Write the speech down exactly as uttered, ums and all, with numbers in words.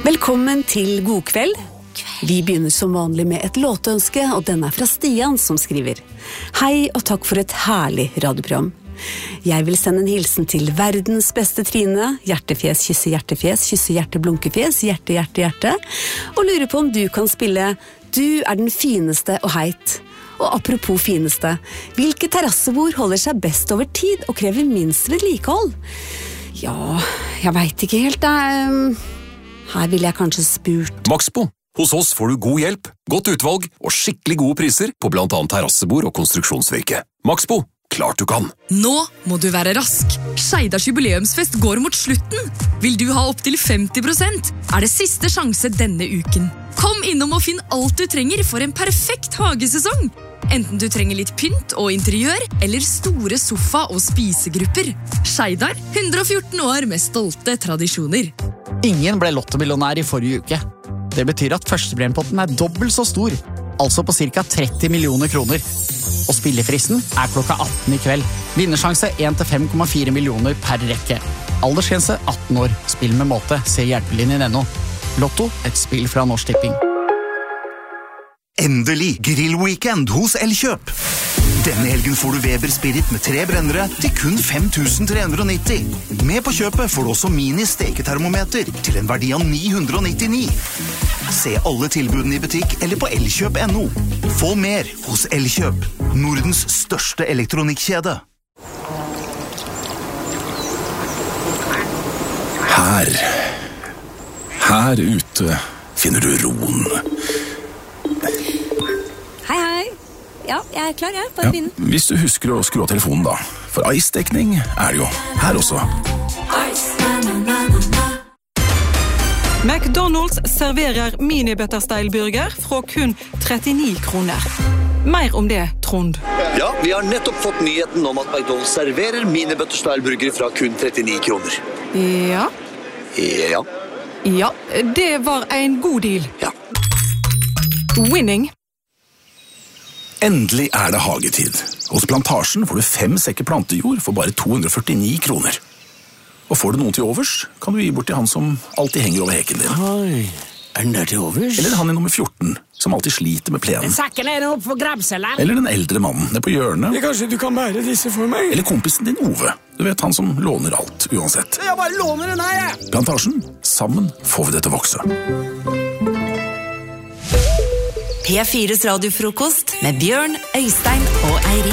Velkommen til God kveld. Vi begynner som vanlig med et låtønske, og den er fra Stian som skriver: Hei og takk for et herlig radioprogram. Jeg vil sende en hilsen til verdens beste Trine, hjertefjes, kysse hjertefjes, kysse hjerte, blunkefjes, hjerte, hjerte, hjerte, og lurer på om du kan spille Du er den fineste og heit. Og apropos fineste, hvilke terrassebord holder seg best over tid og krever minst vedlikehold? Ja, jeg vet ikke helt, da. Her vil jeg kanskje spurt Maxbo. Hos oss får du god hjelp, godt utvalg og skikkelig gode priser på blant annet terrassebord og konstruksjonsvirke. Maxbo, klart du kan. Nå må du være rask. Skeidars jubileumsfest går mot slutten. Vil du ha opp til femti prosent? Er det siste sjanse denne uken. Kom innom og finn alt du trenger for en perfekt hagesesong. Enten du trenger litt pynt og interiør, eller store sofa- og spisegrupper. Skeidar, hundre og fjorten år med stolte tradisjoner. Ingen ble lottomillionær i forrige uke. Det betyr at førstepremiepotten er dobbelt så stor, altså på cirka tretti millioner kroner. Og spillefristen er klokka atten i kveld. Vinnersjanse en til fem komma fire millioner per rekke. Aldersgrense atten år. Spill med måte. Se hjelpelinjen ennå. Lotto, et spill fra Norsk Tipping. Endelig grillweekend hos Elkjøp. Denne helgen får du Weber Spirit med tre brennere til kun fem tusen tre hundre og nitti. Med på kjøpet får du også mini-steketermometer til en verdi av ni hundre og nittini. Se alle tilbudene i butikk eller på elkjøp punktum no. Få mer hos Elkjøp, Nordens største elektronikkjede. Her. Her ute finner du roen. Hei, hei. Ja, jeg er klar, jeg. Bare Ja, begynn. hvis du husker å skru av telefonen da. For ice-dekning er det jo her også. McDonald's serverer mini-butterstyle-burger fra kun trettini kroner. Mer om det, Trond. Ja, vi har nettopp fått nyheten om at McDonald's serverer mini-butterstyle-burger fra kun trettini kroner. Ja, Ja, ja, det var en god deal. ja. Winning. Endelig er det hagetid. Hos Plantasjen får du fem sekker plantejord for bare to hundre og førtini kroner. Og får du noen til overs, kan du gi bort til han som alltid henger over heken din. Oi, er den der til overs? Eller han i nummer fjorten, som alltid sliter med plenen. Sakken er opp for grabselen. Eller den eldre mannen nede på hjørnet. Kanskje du kan bære disse for meg? Eller kompisen din Ove. Du vet, han som låner alt, uansett. Jeg bare låner den her, jeg. Plantasjen, sammen får vi det til å vokse. P fires radiofrokost med Bjørn, Øystein og Eirik.